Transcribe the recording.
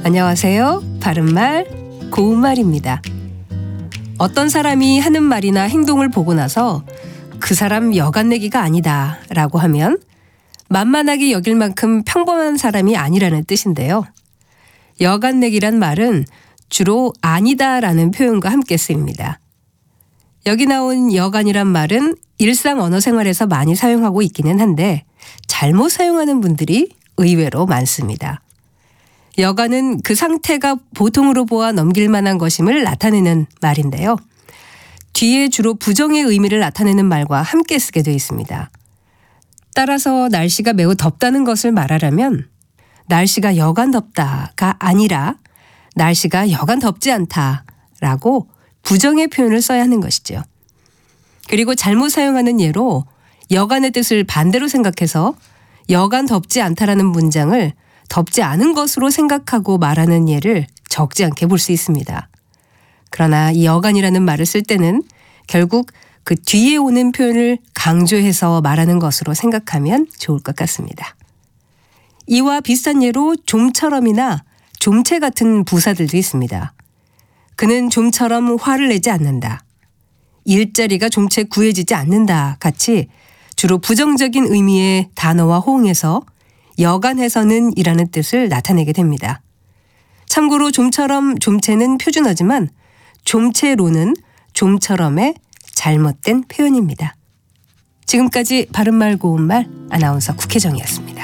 안녕하세요. 바른말, 고운말입니다. 어떤 사람이 하는 말이나 행동을 보고 나서 그 사람 여간내기가 아니다 라고 하면 만만하게 여길 만큼 평범한 사람이 아니라는 뜻인데요. 여간내기란 말은 주로 아니다 라는 표현과 함께 쓰입니다. 여기 나온 여간이란 말은 일상 언어 생활에서 많이 사용하고 있기는 한데 잘못 사용하는 분들이 의외로 많습니다. 여간은 그 상태가 보통으로 보아 넘길 만한 것임을 나타내는 말인데요. 뒤에 주로 부정의 의미를 나타내는 말과 함께 쓰게 되어 있습니다. 따라서 날씨가 매우 덥다는 것을 말하려면 날씨가 여간 덥다가 아니라 날씨가 여간 덥지 않다라고 부정의 표현을 써야 하는 것이죠. 그리고 잘못 사용하는 예로 여간의 뜻을 반대로 생각해서 여간 덥지 않다라는 문장을 덥지 않은 것으로 생각하고 말하는 예를 적지 않게 볼 수 있습니다. 그러나 이 여간이라는 말을 쓸 때는 결국 그 뒤에 오는 표현을 강조해서 말하는 것으로 생각하면 좋을 것 같습니다. 이와 비슷한 예로 좀처럼이나 좀체 같은 부사들도 있습니다. 그는 좀처럼 화를 내지 않는다. 일자리가 좀체 구해지지 않는다 같이 주로 부정적인 의미의 단어와 호응해서 여간해서는 이라는 뜻을 나타내게 됩니다. 참고로 좀처럼 좀체는 표준어지만 좀체로는 좀처럼의 잘못된 표현입니다. 지금까지 바른말 고운말 아나운서 국혜정이었습니다.